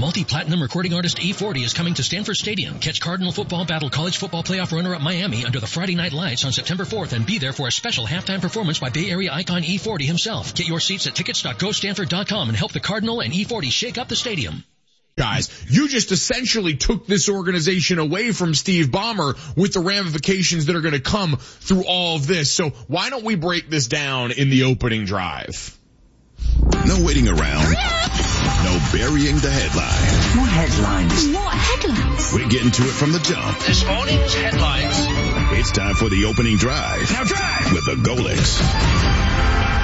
Multi-platinum recording artist E40 is coming to Stanford Stadium. Catch Cardinal football battle college football playoff runner-up Miami under the Friday Night Lights on September 4th and be there for a special halftime performance by Bay Area icon E40 himself. Get your seats at tickets.gostanford.com and help the Cardinal and E40 shake up the stadium. Guys, you just essentially took this organization away from Steve Ballmer with the ramifications that are going to come through all of this. So why don't we break this down in the opening drive? No waiting around. No burying the headline. More headlines. More headlines. We're getting to it from the jump. This morning's headlines. It's time for the opening drive. Now drive! With the Golics.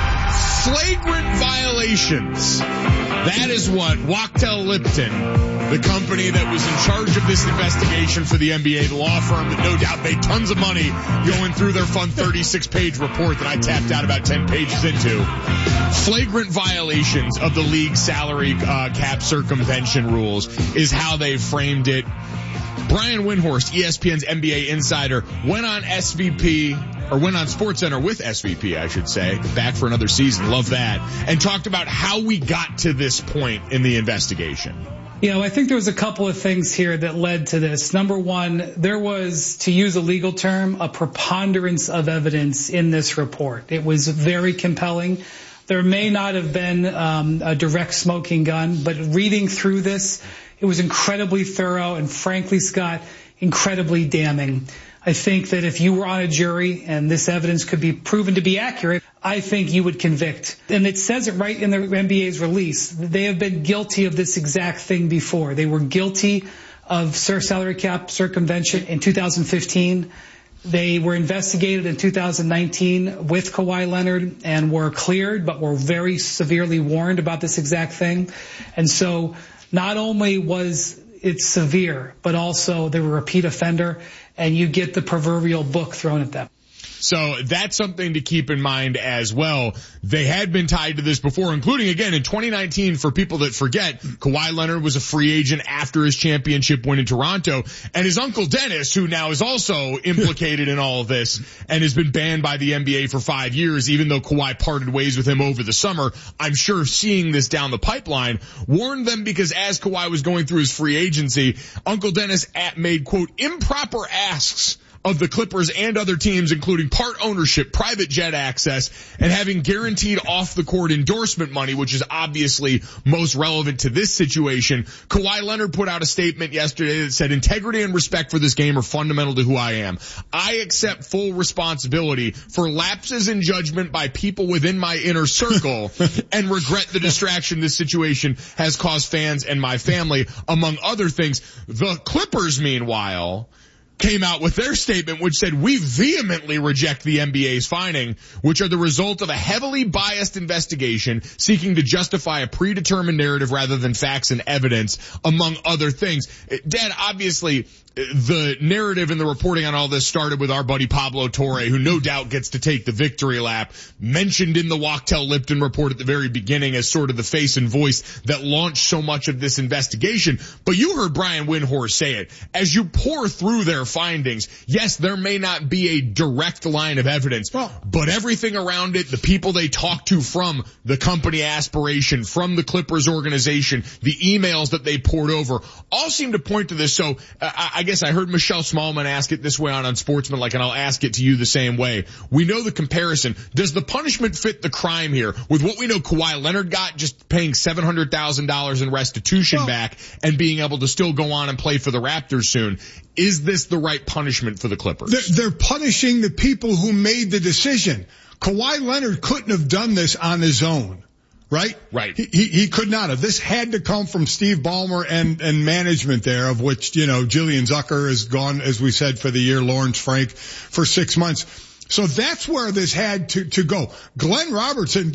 Flagrant violations. That is what Wachtell Lipton, the company that was in charge of this investigation for the NBA, the law firm that no doubt made tons of money going through their fun 36-page report that I tapped out about 10 pages into. Flagrant violations of the league salary cap circumvention rules is how they framed it. Brian Windhorst, ESPN's NBA insider, went on SportsCenter with SVP, I should say, back for another season. Love that. And talked about how we got to this point in the investigation. You know, I think there was a couple of things here that led to this. Number one, there was, to use a legal term, a preponderance of evidence in this report. It was very compelling. There may not have been a direct smoking gun, but reading through this, it was incredibly thorough and, frankly, Scott, incredibly damning. I think that if you were on a jury and this evidence could be proven to be accurate, I think you would convict. And it says it right in the NBA's release. They have been guilty of this exact thing before. They were guilty of salary cap circumvention in 2015. They were investigated in 2019 with Kawhi Leonard and were cleared, but were very severely warned about this exact thing. And so not only was it severe, but also they were a repeat offender, and you get the proverbial book thrown at them. So that's something to keep in mind as well. They had been tied to this before, including, again, in 2019, for people that forget, Kawhi Leonard was a free agent after his championship win in Toronto, and his uncle Dennis, who now is also implicated in all of this and has been banned by the NBA for 5 years, even though Kawhi parted ways with him over the summer, I'm sure seeing this down the pipeline, warned them because as Kawhi was going through his free agency, Uncle Dennis made, quote, improper asks of the Clippers and other teams, including part ownership, private jet access, and having guaranteed off-the-court endorsement money, which is obviously most relevant to this situation. Kawhi Leonard put out a statement yesterday that said, integrity and respect for this game are fundamental to who I am. I accept full responsibility for lapses in judgment by people within my inner circle and regret the distraction this situation has caused fans and my family, among other things. The Clippers, meanwhile, came out with their statement, which said, we vehemently reject the NBA's finding, which are the result of a heavily biased investigation seeking to justify a predetermined narrative rather than facts and evidence, among other things. Dad, obviously, the narrative and the reporting on all this started with our buddy Pablo Torre, who no doubt gets to take the victory lap, mentioned in the Wachtell Lipton report at the very beginning as sort of the face and voice that launched so much of this investigation. But you heard Brian Windhorst say it. As you pour through their findings, yes, there may not be a direct line of evidence, but everything around it, the people they talked to from the company aspiration, from the Clippers organization, the emails that they poured over, all seem to point to this. So I guess I heard Michelle Smallman ask it this way on Unsportsmanlike, and I'll ask it to you the same way. We know the comparison. Does the punishment fit the crime here? With what we know Kawhi Leonard got, just paying $700,000 in restitution back and being able to still go on and play for the Raptors soon, is this the right punishment for the Clippers? They're punishing the people who made the decision. Kawhi Leonard couldn't have done this on his own. Right? Right. He could not have. This had to come from Steve Ballmer and management there, of which, Julian Zucker is gone, as we said, for the year, Lawrence Frank for 6 months. So that's where this had to go. Glenn Robertson,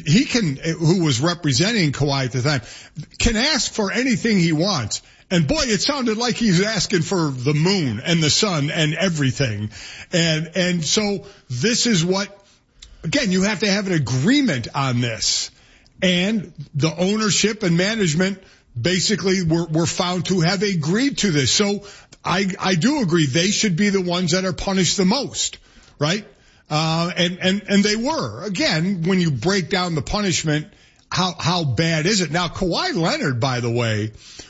who was representing Kawhi at the time, can ask for anything he wants. And boy, it sounded like he's asking for the moon and the sun and everything. And so this is what, again, you have to have an agreement on this. And the ownership and management basically were found to have agreed to this. So I do agree they should be the ones that are punished the most, right? And they were. Again, when you break down the punishment, how bad is it? Now, Kawhi Leonard, by the way,